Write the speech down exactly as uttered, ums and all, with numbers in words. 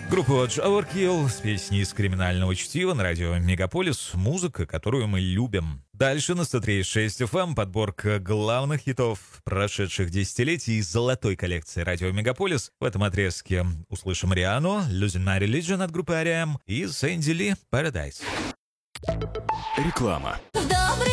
Группа Overkill с песней из криминального чтива на радио Мегаполис. Музыка, которую мы любим. Дальше на сто три и шесть эф эм подборка главных хитов прошедших десятилетий из золотой коллекции радио Мегаполис. В этом отрезке услышим Риану, Losing My Religion от группы ар и эм и Сэнди Ли, Paradise. Реклама.